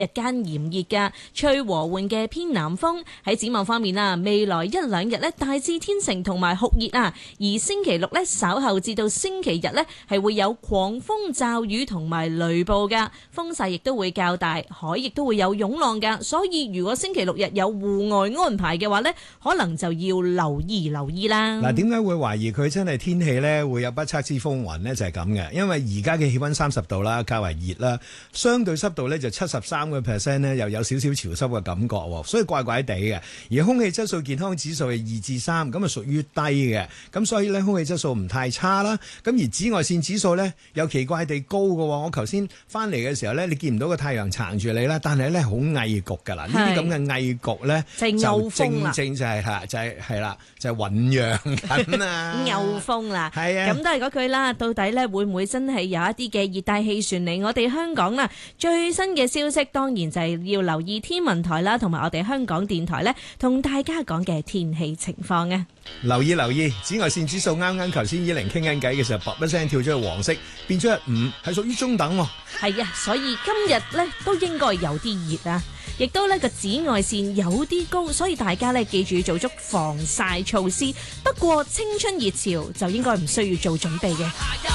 日間炎熱㗎，吹和緩嘅偏南風。喺展望方面啊，未來一兩日呢，大致天晴同埋酷熱啊，而星期六呢，稍後至到星期日呢，係會有狂風驟雨同埋雷暴㗎，風勢亦都會較大，海亦都會有湧浪㗎。所以如果星期六日有戶外安排嘅話呢，可能就要留意啦。 嗱，點解會懷疑佢真係天氣呢會有不測之風雲呢？就係咁嘅，因為而家嘅氣溫30度啦，較為熱啦，相對濕度呢就73%呢，又有少少潮濕嘅感覺，所以怪怪地嘅。而空氣質素健康指數係2至3，咁啊屬於低嘅，咁所以呢，空氣質素唔太差啦。咁而紫外線指數呢，又奇怪地高嘅。我頭先翻嚟嘅時候呢，你見唔到個太陽撐住你啦，但係呢，好翳焗㗎啦。呢啲咁嘅翳焗呢，就正正就係啦，就係醞釀緊啊， 歐風啦， 係啊， 咁都係嗰句啦。到底呢，會唔會真係有一啲嘅熱帶氣旋嚟我哋香港啦？最新嘅消息當然就係要留意天文台啦，同埋我哋香港電台呢，同大家講嘅天氣情況啊。 留意，紫外線指數啱頭先依玲傾緊偈嘅時候，啵一聲跳咗去黃色，變咗係5，係屬於中等喎。 係啊，所以今日呢都應該有啲熱啊，亦都呢個紫外線有啲高，所以大家呢記住做足防曬措施。不過青春熱潮就應該唔需要做準備嘅。